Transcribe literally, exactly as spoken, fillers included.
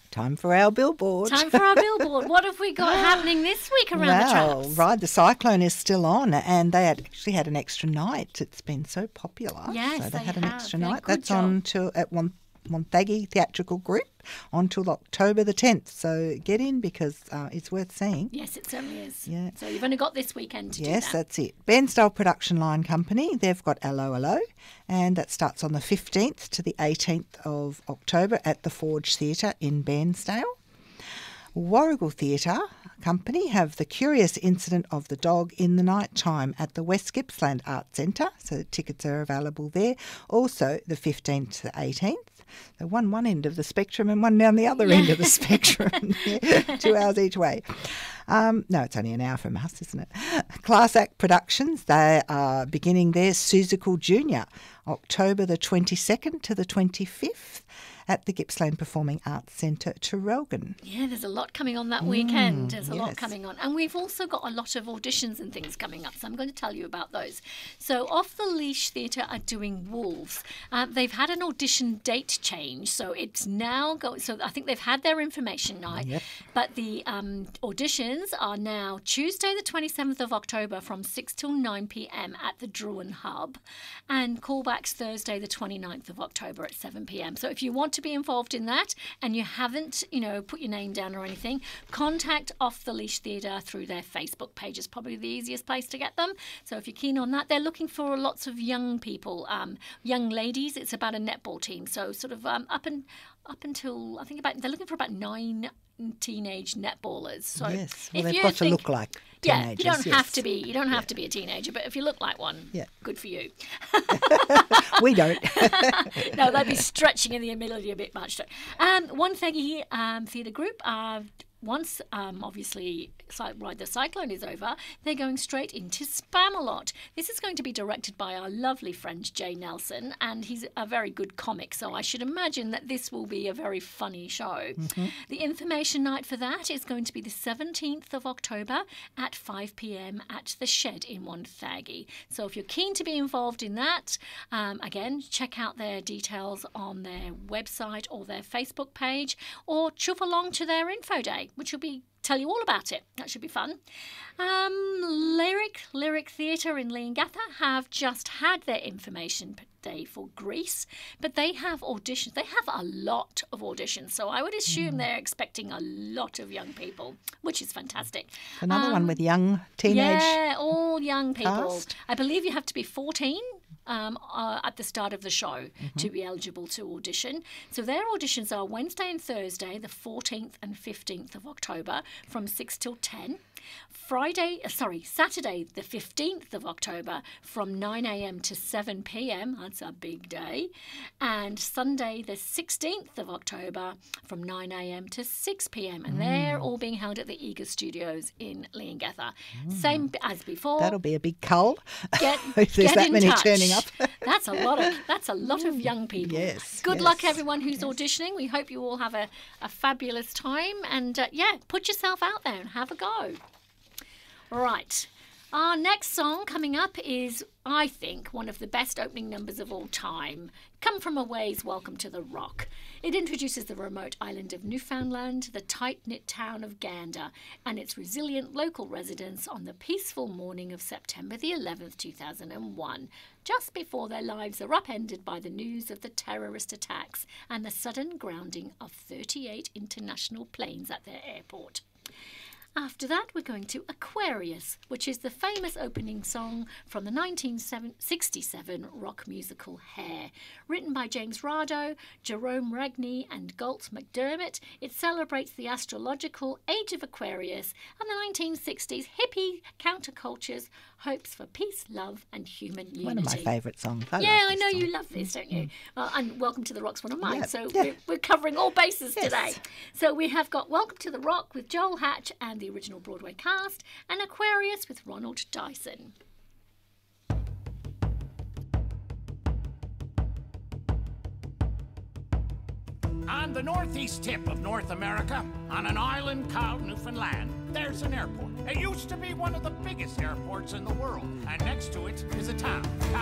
Time for our billboard. Time for our billboard. What have we got happening this week around well, the traps? Ride the Cyclone is still on, and they had actually had an extra night. It's been so popular. Yes, so they, they had an have. extra Yeah, night. good That's job. on till at one. Montague Theatrical Group until October the tenth. So get in because uh, it's worth seeing. Yes, it certainly is. Yeah. So you've only got this weekend to Yes, do that. that's it. Bairnsdale Production Line Company, they've got Allo Allo, and that starts on the fifteenth to the eighteenth of October at the Forge Theatre in Bairnsdale. Warrigal Theatre Company have The Curious Incident of the Dog in the Night Time at the West Gippsland Arts Centre, so tickets are available there. Also the fifteenth to the eighteenth. So one one end of the spectrum and one down the other end of the spectrum. Yeah, two hours each way. Um, no, it's only an hour from us, isn't it? Class Act Productions, they are beginning their Suzical Junior, October the twenty-second to the twenty-fifth at the Gippsland Performing Arts Centre, Traralgon. Yeah, there's a lot coming on that weekend. There's a lot yes. coming on. And we've also got a lot of auditions and things coming up, so I'm going to tell you about those. So Off the Leash Theatre are doing Wolves. Uh, they've had an audition date change, so it's now going, so I think they've had their information night, Yep. but the um, auditions are now Tuesday the twenty-seventh of October from six till nine p.m. at the Druin Hub, and callbacks Thursday the twenty-ninth of October at seven p.m. So if you want to be involved in that and you haven't, you know, put your name down or anything, contact Off the Leash Theatre through their Facebook page. Is probably the easiest place to get them. So if you're keen on that, they're looking for lots of young people, um, young ladies. It's about a netball team, so sort of um, up and up until I think about they're looking for about nine teenage netballers. So yes, well, if they've you got think, to look like yeah, teenagers. you don't yes. have to be. You don't have to be a teenager, but if you look like one, Yeah. good for you. We don't. No, they'd be stretching in the ability a bit much. Um, One Theggy um, Theatre Group, uh, once um, obviously Cy- Ride the Cyclone is over, they're going straight into Spamalot. This is going to be directed by our lovely friend Jay Nelson, and he's a very good comic, so I should imagine that this will be a very funny show. Mm-hmm. The information night for that is going to be the seventeenth of October at five p.m. at the Shed in Wonthaggi. So if you're keen to be involved in that, um, again, check out their details on their website or their Facebook page, or chuff along to their info day, which will be tell you all about it. That should be fun. Um, Lyric Lyric Theatre in Leongatha have just had their information day for Greece, but they have auditions. They have a lot of auditions, so I would assume mm. they're expecting a lot of young people, which is fantastic. Another um, one with young teenage. Yeah, all young people. cast. I believe you have to be fourteen. Um, uh, at the start of the show Mm-hmm. to be eligible to audition. So their auditions are Wednesday and Thursday, the fourteenth and fifteenth of October from six till ten. Friday, uh, sorry, Saturday, the fifteenth of October from nine a.m. to seven p.m. That's a big day. And Sunday, the sixteenth of October from nine a.m. to six p.m. And mm. they're all being held at the Eager Studios in Leongatha. Mm. Same as before. That'll be a big cull. Get, if there's get that in many touch. turning up. That's a lot of that's a lot of young people. Yes. Good yes. luck, everyone who's yes. auditioning. We hope you all have a, a fabulous time. And uh, yeah, put yourself out there and have a go. Right. Our next song coming up is, I think, one of the best opening numbers of all time. Come From a Ways, Welcome to the Rock. It introduces the remote island of Newfoundland, the tight-knit town of Gander, and its resilient local residents on the peaceful morning of September the eleventh, two thousand one, just before their lives are upended by the news of the terrorist attacks and the sudden grounding of thirty-eight international planes at their airport. After that, we're going to Aquarius, which is the famous opening song from the nineteen sixty-seven rock musical Hair. Written by James Rado, Jerome Ragney and Galt McDermott, it celebrates the astrological age of Aquarius and the nineteen sixties hippie counterculture's hopes for peace, love and human unity. One of my favourite songs. I yeah, love I know song. you love this, don't you? Well, and Welcome to the Rock's one of mine, Yeah, so yeah. we're, we're covering all bases Yes. today. So we have got Welcome to the Rock with Joel Hatch and the original Broadway cast, and Aquarius with Ronald Dyson. On the northeast tip of North America, on an island called Newfoundland, there's an airport. It used to be one of the biggest airports in the world, and next to it is a town